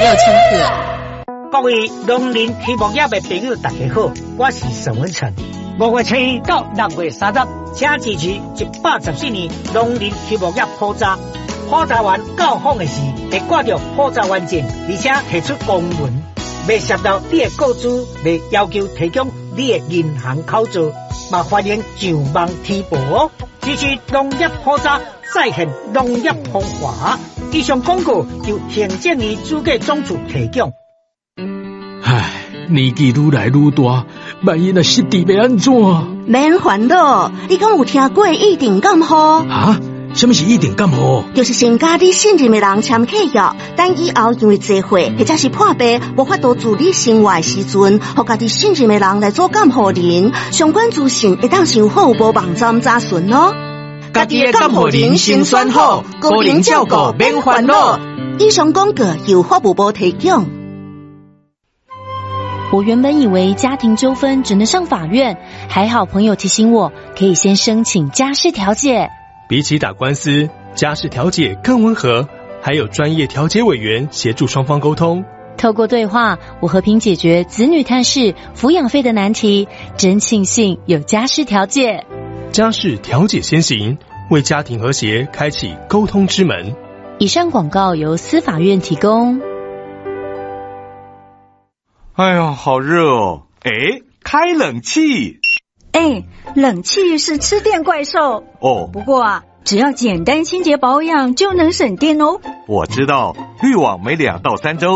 有请客。 各位农林畜牧业的朋友，大家好，我是沈文成。5月7日到6月30日，请支持114年农林畜牧业普查。普查完到访的时，会挂着普查完证，而且提出公文，未涉到你的个资，未要求提供你的银行口座，嘛欢迎上网提报哦。支持农业普查，再现农业风华。以上广告由行政院主计总处提供。 唉，年纪愈来愈大，万一若失智要安怎？ 免烦恼，你敢有听过一定感冒？ 啊？什么是一定感冒？ 就是先甲你信任的人签契约，等以后因为聚会或者是破病，无法度自理生活的时阵，互家己信任的人来做感冒人。相关资讯会当上好无网站查询哦。 家己的感冒人先选好，个人照顾免烦恼。 以上广告由法务部提供。 我原本以为家庭纠纷只能上法院，还好朋友提醒我，可以先申请家事调解。 比起打官司，家事调解更温和，还有专业调解委员协助双方沟通。 透过对话，我和平解决子女探视、抚养费的难题，真庆幸有家事调解。 家事调解先行，为家庭和谐开启沟通之门。 以上广告由司法院提供。 哎呀，好热哦！哎，开冷气。 哎，冷气是吃电怪兽哦。 不过啊，只要简单清洁保养就能省电哦。 我知道，滤网每2到3周